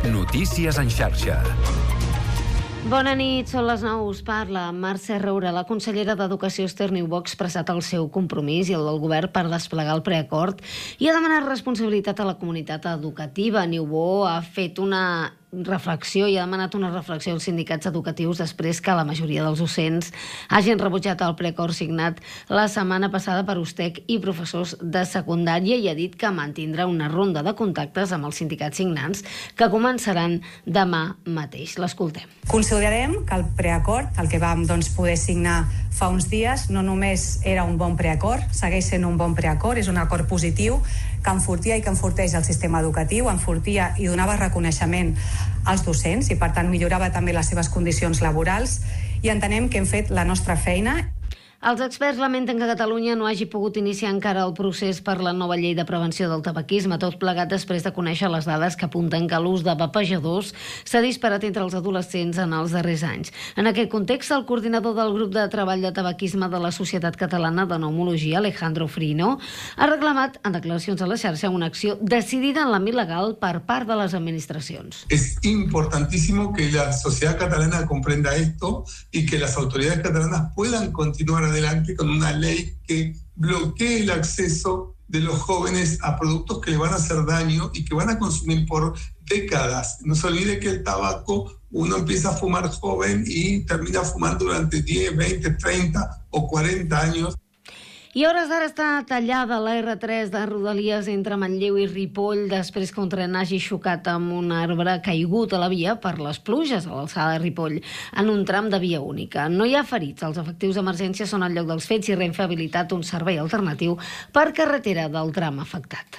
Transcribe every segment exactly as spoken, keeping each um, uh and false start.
Notícies en xarxa. Bona nit, són les nou. Us parla Mercè Roura. La consellera d'Educació, Esther Niubó, ha expressat el seu compromís i el del govern per desplegar el preacord i ha demanat responsabilitat a la comunitat educativa. Niubó ha fet una reflexió i ha demanat una reflexió als sindicats educatius després que la majoria dels docents hagin rebutjat el preacord signat la setmana passada per USTEC i professors de secundària, i ha dit que mantindrà una ronda de contactes amb els sindicats signants que començaran demà mateix. L'escoltem. Considerem que el preacord, el que vam doncs, poder signar fa uns dies, no només era un bon preacord, segueix sent un bon preacord, és un acord positiu que enfortia i que enforteix el sistema educatiu, enfortia i donava reconeixement als docents i, per tant, millorava també les seves condicions laborals, i entenem que hem fet la nostra feina. Els experts lamenten que Catalunya no hagi pogut iniciar encara el procés per la nova llei de prevenció del tabaquisme, tot plegat després de conèixer les dades que apunten que l'ús de vapejadors s'ha disparat entre els adolescents en els darrers anys. En aquest context, el coordinador del grup de treball de tabaquisme de la Societat Catalana de Pneumologia, Alejandro Frino, ha reclamat en declaracions a la xarxa una acció decidida en l'àmbit legal per part de les administracions. Es importantísimo que la sociedad catalana comprenda esto y que las autoridades catalanas puedan continuar adelante con una ley que bloquee el acceso de los jóvenes a productos que les van a hacer daño y que van a consumir por décadas. No se olvide que el tabaco uno empieza a fumar joven y termina fumando durante diez, veinte, treinta o cuarenta años. I a hores d'ara està tallada la erre tres de Rodalies entre Manlleu i Ripoll després que un tren hagi xocat amb un arbre caigut a la via per les pluges a l'alçada de Ripoll en un tram de via única. No hi ha ferits. Els efectius d'emergència són al lloc dels fets i Renfe ha habilitat un servei alternatiu per carretera del tram afectat.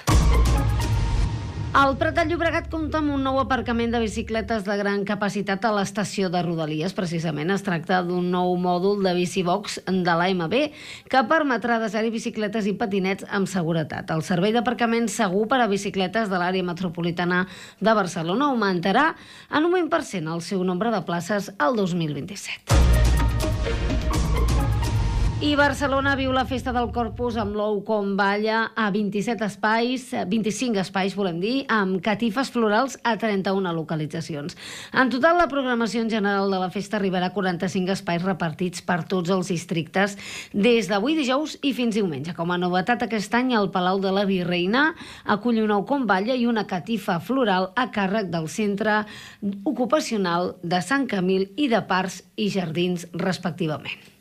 El Prat de Llobregat compta amb un nou aparcament de bicicletes de gran capacitat a l'estació de Rodalies. Precisament es tracta d'un nou mòdul de bicibox de l'A ema be que permetrà desar-hi bicicletes i patinets amb seguretat. El servei d'aparcament segur per a bicicletes de l'àrea metropolitana de Barcelona augmentarà en un vint per cent el seu nombre de places al dos mil vint-i-set. I Barcelona viu la festa del Corpus amb l'ou com balla a vint-i-set espais, vint-i-cinc espais, volem dir, amb catifes florals a trenta-una localitzacions. En total, la programació en general de la festa arribarà a quaranta-cinc espais repartits per tots els districtes des d'avui dijous i fins diumenge. Com a novetat aquest any, el Palau de la Virreina acull un ou com balla i una catifa floral a càrrec del Centre Ocupacional de Sant Camil i de Parcs i Jardins, respectivament.